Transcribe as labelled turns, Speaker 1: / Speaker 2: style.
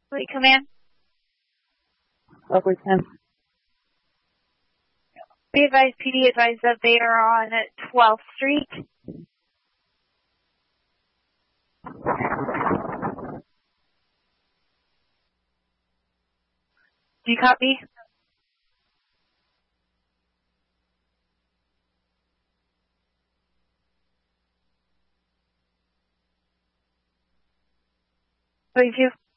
Speaker 1: Fleet Command.
Speaker 2: Upward 10.
Speaker 1: Be advised, PD advised that they are on 12th Street. Do you copy? Thank you.